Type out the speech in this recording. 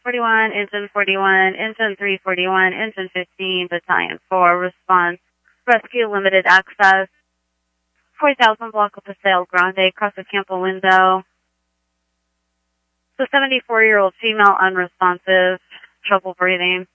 41, engine 41, engine 341, engine 15, battalion 4, response, rescue limited access, 40,000 block of Paseo Grande, across the Campo window. So 74-year-old female unresponsive, trouble breathing.